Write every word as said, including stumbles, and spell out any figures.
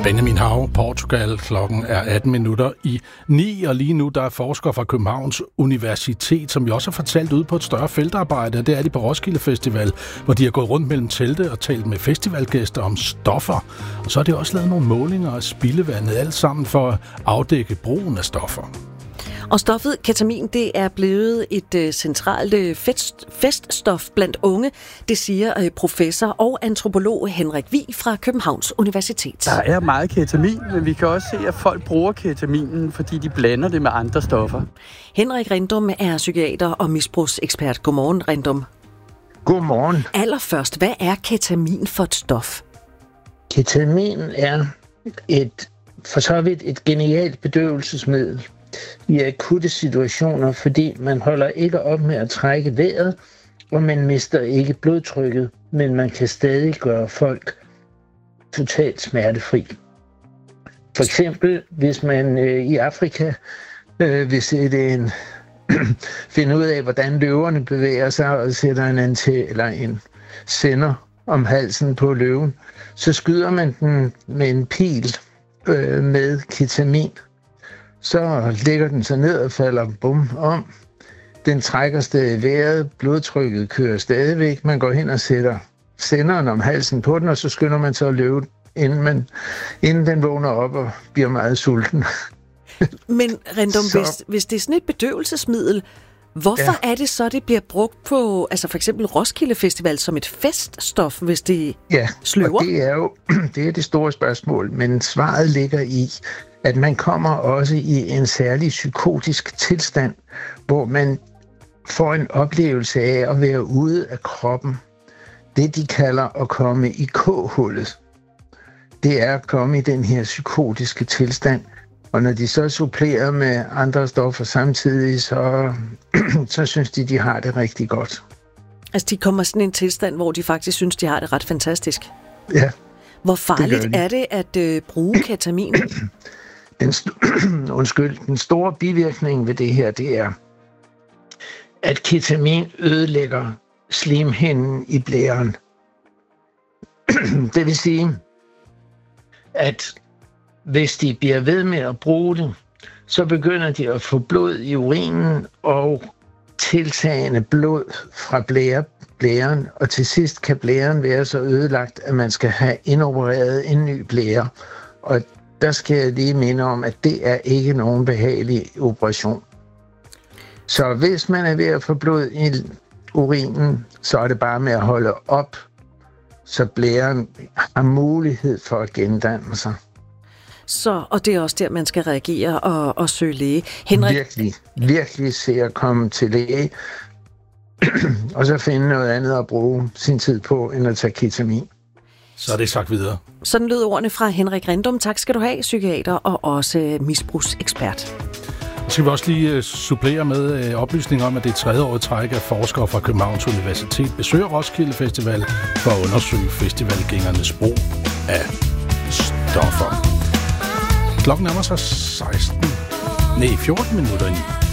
Benjamin Hav, Portugal. Klokken er atten minutter i ni, og lige nu der er forskere fra Københavns Universitet, som vi også har fortalt ud på et større feltarbejde. Det er de på Roskilde Festival, hvor de har gået rundt mellem telte og talt med festivalgæster om stoffer. Og så har de også lavet nogle målinger af spildevandet, alt sammen for at afdække brugen af stoffer. Og stoffet ketamin, det er blevet et øh, centralt øh, fest, feststof blandt unge, det siger øh, professor og antropolog Henrik Vig fra Københavns Universitet. Der er meget ketamin, men vi kan også se, at folk bruger ketaminen, fordi de blander det med andre stoffer. Henrik Rindum er psykiater og misbrugsekspert. Godmorgen, Rindum. Godmorgen. Allerførst, hvad er ketamin for et stof? Ketamin er et, for så vidt et genialt bedøvelsesmiddel i akutte situationer, fordi man holder ikke op med at trække vejret, og man mister ikke blodtrykket, men man kan stadig gøre folk totalt smertefri. For eksempel, hvis man øh, i Afrika øh, vil sætte en, finde ud af, hvordan løverne bevæger sig, og sætter en, ante, eller en sender om halsen på løven, så skyder man den med en pil øh, med ketamin. Så lægger den sig ned og falder bum om. Den trækker stadig vejret, blodtrykket kører stadigvæk. Man går hen og sætter senderen om halsen på den, og så skynder man så at løbe, inden, man, inden den vågner op og bliver meget sulten. Men Rindum, hvis, hvis det er sådan et bedøvelsesmiddel, hvorfor ja. er det så, det bliver brugt på, altså for eksempel Roskilde Festival, som et feststof, hvis det ja, sløver? Ja, det er jo det, er det store spørgsmål, men svaret ligger i, at man kommer også i en særlig psykotisk tilstand, hvor man får en oplevelse af at være ude af kroppen. Det, de kalder at komme i K-hullet, det er at komme i den her psykotiske tilstand. Og når de så supplerer med andre stoffer samtidig, så, så synes de, de har det rigtig godt. Altså, de kommer sådan i en tilstand, hvor de faktisk synes, de har det ret fantastisk. Ja. Hvor farligt det de. er det at øh, bruge ketamin? Den, st- undskyld, den store bivirkning ved det her, det er, at ketamin ødelægger slimhinden i blæren. Det vil sige, at hvis de bliver ved med at bruge det, så begynder de at få blod i urinen og tiltagende blod fra blære, blæren, og til sidst kan blæren være så ødelagt, at man skal have indopereret en ny blære. Og der skal jeg lige minde om, at det er ikke nogen behagelig operation. Så hvis man er ved at få blod i urinen, så er det bare med at holde op, så blæren har mulighed for at gendanne sig. Så, og det er også der, man skal reagere og, og søge læge. Henrik... Virkelig, virkelig se at komme til læge, og så finde noget andet at bruge sin tid på, end at tage ketamin. Så er det sagt videre. Sådan lød ordene fra Henrik Rindum. Tak skal du have, psykiater og også misbrugsekspert. Så skal vi også lige supplere med øh, oplysning om, at det er tredje år i træk, at forskere fra Københavns Universitet besøger Roskilde Festival for at undersøge festivalgængernes brug af stoffer. Klokken nærmer sig seksten, nej, fjorten minutter i.